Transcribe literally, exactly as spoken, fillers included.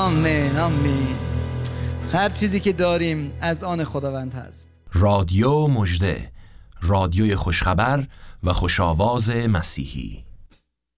آمین آمین. هر چیزی که داریم از آن خداوند هست. رادیو مژده، رادیوی خوشخبر و خوشاواز مسیحی.